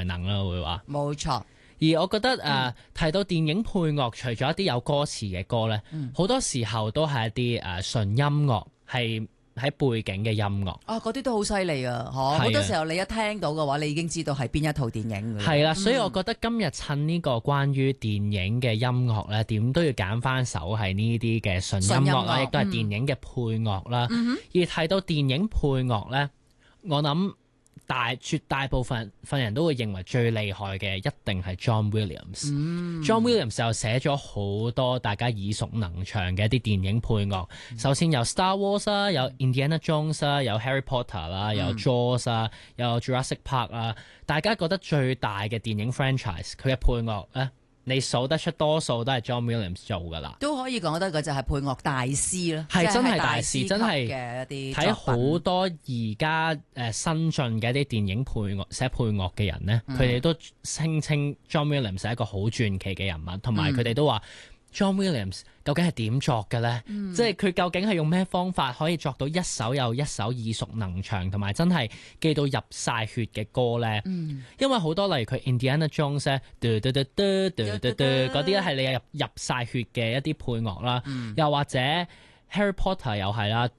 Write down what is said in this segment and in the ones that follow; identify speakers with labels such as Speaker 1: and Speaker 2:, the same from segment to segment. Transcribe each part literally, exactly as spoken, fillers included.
Speaker 1: 才能啦，會話。
Speaker 2: 冇錯。
Speaker 1: 而我覺得誒、呃、提到電影配樂，除咗一啲有歌詞嘅歌咧，好、嗯、多時候都係一啲誒、呃、純音樂，係喺背景嘅音樂。
Speaker 2: 啊，嗰啲都好犀利啊！嗬，好多時候你一聽到嘅話，你已經知道係邊一套電影㗎啦。
Speaker 1: 係啦，所以我覺得今日趁呢個關於電影嘅音樂咧，點都要揀翻首係呢啲嘅純音樂啦，亦都係電影嘅配樂啦。嗯、而提到電影配樂咧，我諗大絕大部分份人都會認為最厲害嘅一定係 John Williams。嗯、John Williams 就寫咗好多大家耳熟能詳嘅一啲電影配樂。嗯、首先有 Star Wars 啦，有 Indiana Jones 啦，有 Harry Potter 啦，有 Jaws 啦，有 Jurassic Park 啦。大家覺得最大嘅電影 franchise 佢嘅配樂咧，你數得出多數都係 John Williams 做㗎啦，
Speaker 2: 都可以講得佢就係配樂大師啦，
Speaker 1: 係真係大師，
Speaker 2: 真
Speaker 1: 係
Speaker 2: 嘅一啲
Speaker 1: 睇好多而家誒新進嘅一啲電影配樂寫配樂嘅人咧，佢哋、嗯、都聲稱 John Williams 係一個好傳奇嘅人物，同埋佢哋都話 John Williams 究竟係點作嘅咧？嗯、即係佢究竟係用咩方法可以作到一首又一首耳熟能詳，同埋真係記到入晒血嘅歌咧？嗯、因為好多例如佢 Indiana Jones 咧，嗰啲咧係你入入曬血嘅一啲配樂啦，嗯、又或者 Harry Potter 又係啦，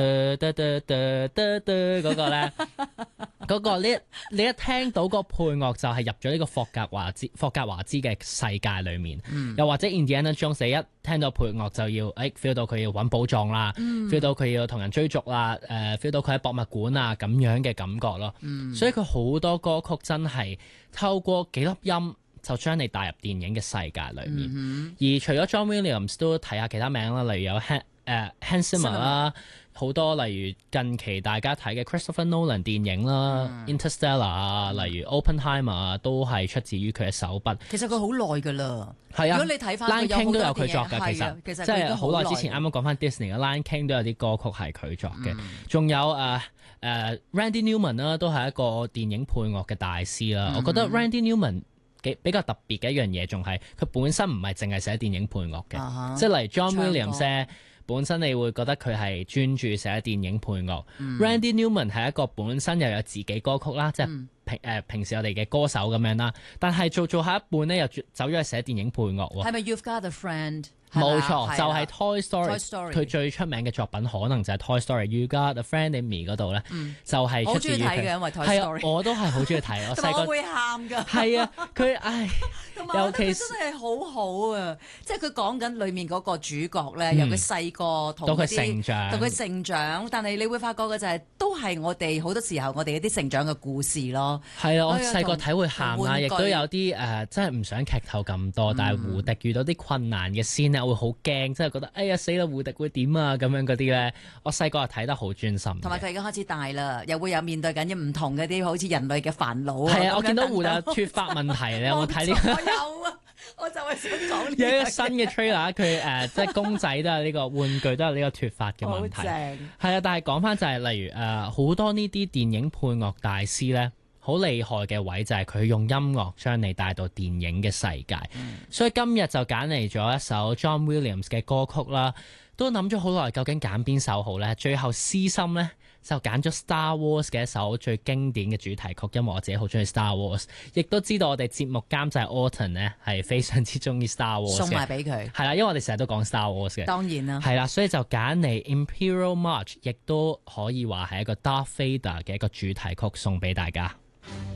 Speaker 1: 嗰個咧，嗰個你你一聽到個配樂就係入咗呢個霍格華茲霍格華茲嘅世界裏面，嗯、又或者 Indiana Jones 一聽到配樂就要誒 feel 到佢要揾寶藏啦 feel、嗯、到佢要同人追逐啦，誒、呃、feel 到佢喺博物館啊咁樣嘅感覺咯，嗯、所以佢好多歌曲真係透過幾粒音就將你帶入電影嘅世界裏面，嗯、而除咗 John Williams 都睇下其他名啦，例如有 Han 誒 Hans Zimmer 啦，好多例如近期大家睇嘅 Christopher Nolan 電影啦、嗯、Interstellar 啊，例如 Oppenheimer 啊，都係出自於佢嘅手筆。
Speaker 2: 其實佢好耐㗎啦，
Speaker 1: 係啊，
Speaker 2: 如果你睇翻佢有好多
Speaker 1: Lion King 都有佢作㗎，其實
Speaker 2: 其實
Speaker 1: 即係好耐之前啱啱講翻 Disney 嘅 Lion King 都有啲歌曲係佢作嘅，仲、嗯、有誒誒、uh, uh, Randy Newman 啦，都係一個電影配樂嘅大師啦。嗯、我覺得 Randy Newman幾比較特別嘅一樣嘢，仲係佢本身唔係淨係寫電影配樂嘅，啊、即係例如 John Williams 咧。本身你會覺得佢係專注寫電影配樂、嗯、Randy Newman 係一個本身又有自己歌曲啦，即係平誒平時我哋嘅歌手咁樣啦，但係做做下一半咧又走咗去寫電影配樂喎。
Speaker 2: 係咪 You've Got a Friend？
Speaker 1: 冇錯，就係 Toy Story。
Speaker 2: 佢
Speaker 1: Toy 最出名嘅作品可能就係 Toy Story。You Got a Friend in Me 嗰度咧，嗯、就係出自於佢。
Speaker 2: 好中意睇嘅，因為 Toy Story。係啊，
Speaker 1: 我都係好中意睇。我細個
Speaker 2: 會喊㗎。係
Speaker 1: 啊，佢唉，尤其
Speaker 2: 真係好好啊！即係佢講緊裡面嗰個主角咧，由佢細個同
Speaker 1: 到佢成長，
Speaker 2: 到佢成長。但係你會發覺嘅就係，都係我哋好多時候我哋一啲成長嘅故事咯。
Speaker 1: 係啊，我細個睇會喊啦，亦都有啲誒，真係唔想劇透咁多。但係胡迪遇到啲困難嘅先咧，我會好驚。真係覺得哎呀死啦！胡迪會點啊？咁樣嗰啲咧，我細個係睇得好專心。同
Speaker 2: 埋佢而家開始大啦，又會有面對緊唔同嘅啲好似人類嘅煩惱。
Speaker 1: 係啊，我見到胡迪有脫髮問題咧，我睇呢個。
Speaker 2: 我有啊，我就係想講呢
Speaker 1: 有一個新嘅 trailer， 佢誒即係公仔都有呢個玩具都有呢個脫髮嘅問題。好正。係啊，但係講翻就係例如誒好多呢啲電影配樂大師咧。好厲害嘅位就係佢用音樂將你帶到電影嘅世界，嗯、所以今日就揀嚟咗一首 John Williams 嘅歌曲啦，都諗咗好耐，究竟揀邊首好呢？最後私心呢，就揀咗 Star Wars 嘅一首最經典嘅主題曲，因為我自己好中意 Star Wars， 亦都知道我哋節目監製 Alton 呢係非常之中意 Star Wars 嘅，
Speaker 2: 送埋俾佢。係
Speaker 1: 啦，因為我哋成日都講 Star Wars 嘅，
Speaker 2: 當然啦，
Speaker 1: 係啦，所以就揀嚟 Imperial March， 亦都可以話係一個 Darth Vader 嘅一個主題曲送俾大家。